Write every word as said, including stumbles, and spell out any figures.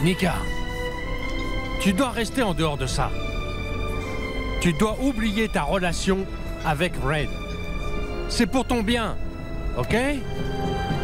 Nika, tu dois rester en dehors de ça. Tu dois oublier ta relation avec Red. C'est pour ton bien, ok?